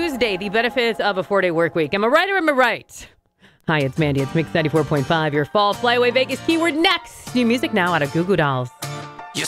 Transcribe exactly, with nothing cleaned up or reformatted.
Tuesday, the benefits of a four-day work week. Am I right or am I right? Hi, it's Mandy. It's Mix ninety-four point five. Your fall flyaway Vegas keyword next. New music now out of Goo Goo Dolls.